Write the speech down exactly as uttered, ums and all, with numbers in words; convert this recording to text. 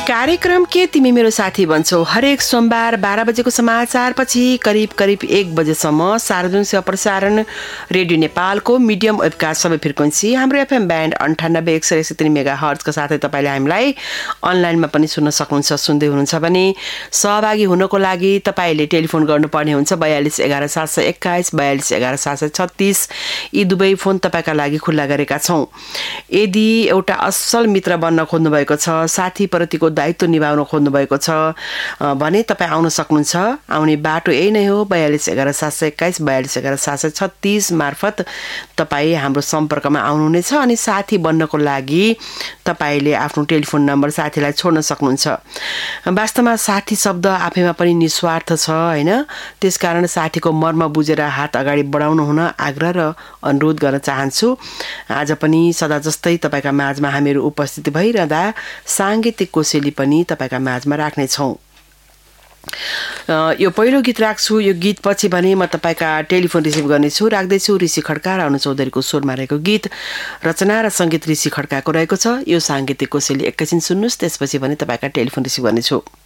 कार्यक्रम के तिमी मेरो साथी बन्छौ हरेक सोमबार बाह्र बजेको समाचार पछि करिब करिब एक बजेसम्म सार्वजनिक सेवा प्रसारण रेडियो नेपालको मिडियम वेबकास्ट सबै फ्रिक्वेन्सी हाम्रो एफएम ब्यान्ड अन्ठानब्बे एक सय एकसठी मेगा हर्जको साथै तपाईँले हामीलाई अनलाइनमा पनि सुन्न सक्नुहुन्छ। सुन्दै हुनुहुन्छ भने सहभागी हुनको लागि तपाईँले टेलिफोन गर्नुपर्ने हुन्छ बयालिस एघार सात सय एक्काइस बयालिस एघार सात सय छत्तिस। यी दुवै फोन तपाईँका लागि खुल्ला गरेका छौँ। यदि एउटा असल मित्र बन्न खोज्नु भएको छ, साथीप्रतिको दायित्व निभाउन खोज्नु भएको छ भने तपाईँ आउन सक्नुहुन्छ। आउने बाटो यही नै हो, बयालिस एघार सात सय एक्काइस बयालिस एघार सात सय छत्तिस मार्फत तपाईँ हाम्रो सम्पर्कमा आउनुहुनेछ। अनि साथी बन्नको लागि तपाईँले आफ्नो टेलिफोन नम्बर साथीलाई छोड्न सक्नुहुन्छ। वास्तवमा साथी शब्द आफैमा पनि निस्वार्थ छ होइन। त्यसकारण साथीको मर्म बुझेर हात अगाडि बढाउनु हुन आग्रह र अनुरोध गर्न चाहन्छु। आज पनि सदा जस्तै तपाईँका माझमा हामीहरू उपस्थित भइरहँदा साङ्गीतिक कोसेली पनि तपाईँका माझमा राख्नेछौँ। यो पहिलो गीत राख्छु। यो गीत पछि भने म तपाईँका टेलिफोन रिसिभ गर्नेछु। राख्दैछु ऋषि खड्का र अनु चौधरीको स्वरमा रहेको गीत। रचना र सङ्गीत ऋषि खड्काको रहेको छ। यो साङ्गीतिक कोसेली एकैछिन सुन्नुहोस्, त्यसपछि भने तपाईँका टेलिफोन रिसिभ गर्नेछु।